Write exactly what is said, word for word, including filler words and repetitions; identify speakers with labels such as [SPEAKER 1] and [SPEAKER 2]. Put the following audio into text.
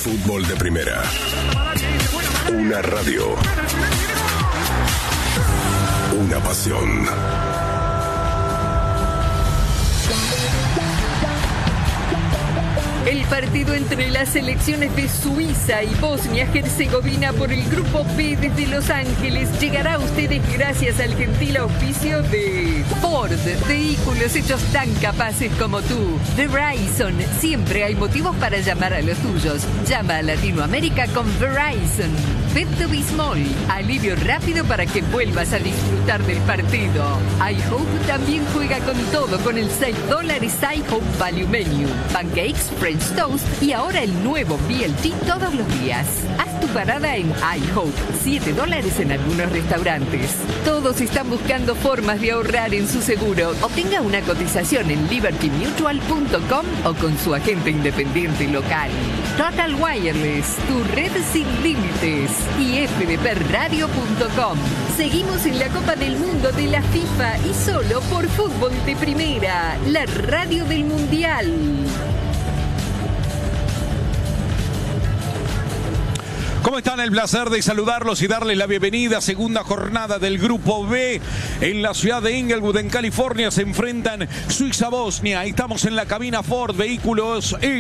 [SPEAKER 1] Fútbol de Primera. Una radio. Una pasión.
[SPEAKER 2] El partido entre las selecciones de Suiza y Bosnia-Herzegovina por el Grupo B desde Los Ángeles llegará a ustedes gracias al gentil auspicio de Ford, vehículos hechos tan capaces como tú. Verizon, siempre hay motivos para llamar a los tuyos. Llama a Latinoamérica con Verizon. Pepto-Bismol, alivio rápido para que vuelvas a disfrutar del partido. iHope también juega con todo con el seis dólares iHope Value Menu. Pancakes, French Toast y ahora el nuevo B L T todos los días. Haz tu parada en iHope, siete dólares en algunos restaurantes. Todos están buscando formas de ahorrar en su seguro. Obtenga una cotización en liberty mutual punto com o con su agente independiente local. Total Wireless, tu red sin límites. Y f d p radio punto com. Seguimos en la Copa del Mundo de la FIFA y solo por Fútbol de Primera, la radio del Mundial.
[SPEAKER 3] ¿Cómo están? El placer de saludarlos y darles la bienvenida. Segunda jornada del Grupo B en la ciudad de Inglewood, en California. Se enfrentan Suiza-Bosnia. Estamos en la cabina Ford, vehículos